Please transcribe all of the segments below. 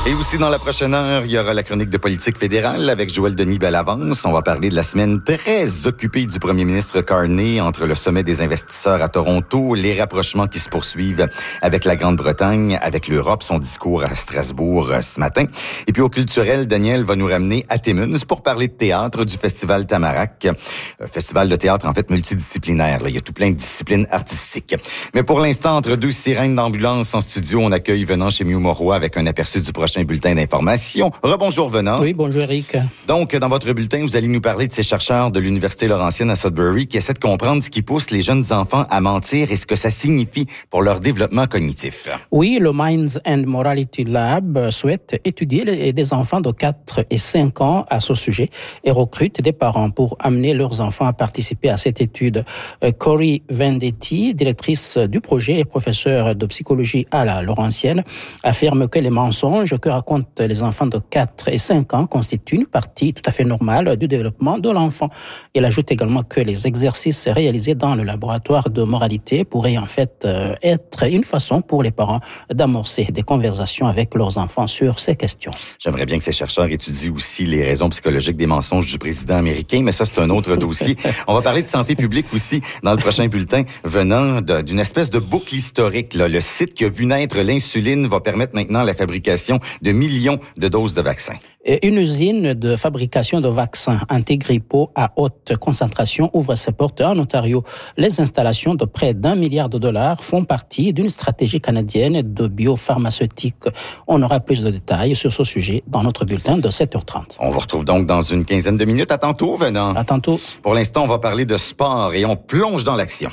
Et aussi, dans la prochaine heure, il y aura la chronique de politique fédérale avec Joël Denis Bellavance. On va parler de la semaine très occupée du premier ministre Carney entre le sommet des investisseurs à Toronto, les rapprochements qui se poursuivent avec la Grande-Bretagne, avec l'Europe, son discours à Strasbourg ce matin. Et puis au culturel, Daniel va nous ramener à Timmins pour parler de théâtre du Festival Tamarack. Festival de théâtre, en fait, multidisciplinaire. Là. Il y a tout plein de disciplines artistiques. Mais pour l'instant, entre deux sirènes d'ambulance en studio, on accueille Venant chez Miu Moroy avec un aperçu du prochain bulletin d'information. Rebonjour Venant. Oui, bonjour Eric. Donc, dans votre bulletin, vous allez nous parler de ces chercheurs de l'Université Laurentienne à Sudbury qui essaient de comprendre ce qui pousse les jeunes enfants à mentir et ce que ça signifie pour leur développement cognitif. Oui, le Minds and Morality Lab souhaite étudier des enfants de 4 et 5 ans à ce sujet et recrute des parents pour amener leurs enfants à participer à cette étude. Corey Vendetti, directrice du projet et professeure de psychologie à la Laurentienne, affirme que les mensonges que racontent les enfants de 4 et 5 ans constituent une partie tout à fait normale du développement de l'enfant. Il ajoute également que les exercices réalisés dans le laboratoire de moralité pourraient en fait être une façon pour les parents d'amorcer des conversations avec leurs enfants sur ces questions. J'aimerais bien que ces chercheurs étudient aussi les raisons psychologiques des mensonges du président américain, mais ça, c'est un autre dossier. On va parler de santé publique aussi dans le prochain bulletin, venant d'une espèce de boucle historique. Là. Le site qui a vu naître l'insuline va permettre maintenant la fabrication de millions de doses de vaccins. Une usine de fabrication de vaccins anti-grippaux à haute concentration ouvre ses portes en Ontario. Les installations de près d'$1 milliard font partie d'une stratégie canadienne de biopharmaceutique. On aura plus de détails sur ce sujet dans notre bulletin de 7h30. On vous retrouve donc dans une quinzaine de minutes. À tantôt, Venant. À tantôt. Pour l'instant, on va parler de sport et on plonge dans l'action.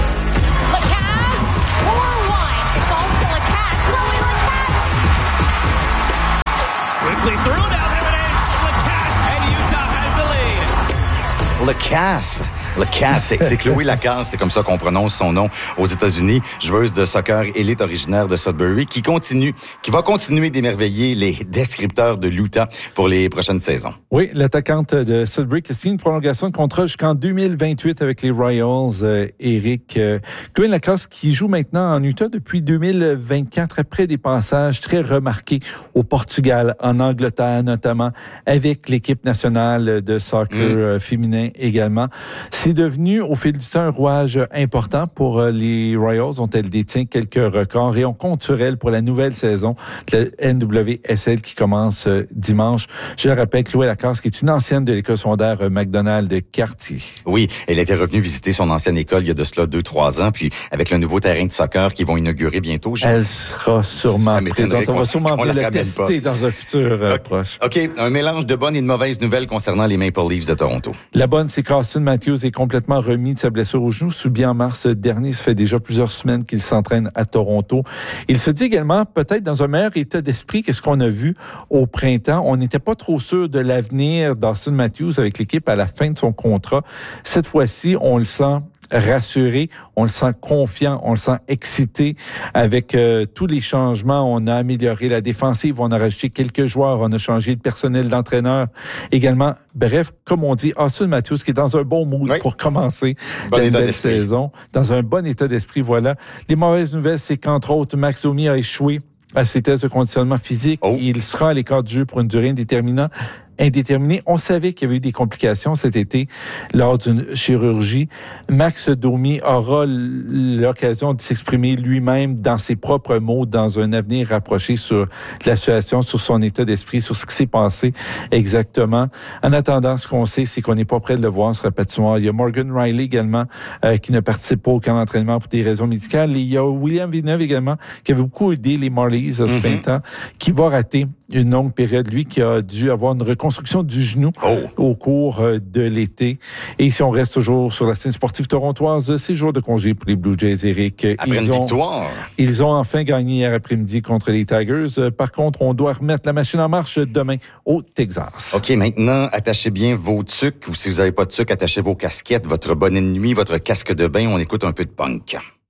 Lacasse, c'est Chloé Lacasse, c'est comme ça qu'on prononce son nom aux États-Unis, joueuse de soccer élite originaire de Sudbury, qui va continuer d'émerveiller les descripteurs de l'Utah pour les prochaines saisons. Oui, l'attaquante de Sudbury qui signe une prolongation de contrat jusqu'en 2028 avec les Royals, Eric. Chloé Lacasse qui joue maintenant en Utah depuis 2024 après des passages très remarqués au Portugal, en Angleterre notamment, avec l'équipe nationale de soccer féminin également. C'est devenu, au fil du temps, un rouage important pour les Royals, dont elle détient quelques records et on compte sur elle pour la nouvelle saison de la NWSL qui commence dimanche. Je le rappelle, Chloé Lacasse, qui est une ancienne de l'école secondaire McDonald de Cartier. Oui, elle était revenue visiter son ancienne école il y a de cela 2-3 ans, puis avec le nouveau terrain de soccer qu'ils vont inaugurer bientôt. Elle sera sûrement présente. On va sûrement le tester dans un futur proche. OK, un mélange de bonnes et de mauvaises nouvelles concernant les Maple Leafs de Toronto. La bonne, c'est qu'Austin Matthews est complètement remis de sa blessure au genou subie en mars dernier. Ça fait déjà plusieurs semaines qu'il s'entraîne à Toronto. Il se dit également peut-être dans un meilleur état d'esprit que ce qu'on a vu au printemps. On n'était pas trop sûr de l'avenir d'Austin Matthews avec l'équipe à la fin de son contrat. Cette fois-ci, on le sent rassuré, on le sent confiant, on le sent excité avec tous les changements. On a amélioré la défensive, on a rajouté quelques joueurs, on a changé le personnel d'entraîneur également. Bref, comme on dit, Austin Matthews qui est dans un bon mood pour commencer la nouvelle saison, dans un bon état d'esprit, voilà. Les mauvaises nouvelles, c'est qu'entre autres, Max Domi a échoué à ses tests de conditionnement physique. Il sera à l'écart du jeu pour une durée indéterminée. On savait qu'il y avait eu des complications cet été lors d'une chirurgie. Max Domi aura l'occasion de s'exprimer lui-même dans ses propres mots dans un avenir rapproché sur la situation, sur son état d'esprit, sur ce qui s'est passé exactement. En attendant, ce qu'on sait, c'est qu'on n'est pas prêt de le voir sur la patinoire. Il y a Morgan Riley également qui ne participe pas au camp d'entraînement pour des raisons médicales. Et il y a William Villeneuve également qui avait beaucoup aidé les Marlies ce printemps, qui va rater une longue période. Lui qui a dû avoir une reconstruction du genou au cours de l'été. Et si on reste toujours sur la scène sportive torontoise, c'est jour de congé pour les Blue Jays, Eric. Après une victoire. Ils ont enfin gagné hier après-midi contre les Tigers. Par contre, on doit remettre la machine en marche demain au Texas. OK, maintenant, attachez bien vos tucs, ou si vous n'avez pas de tucs, attachez vos casquettes, votre bonnet de nuit, votre casque de bain. On écoute un peu de punk.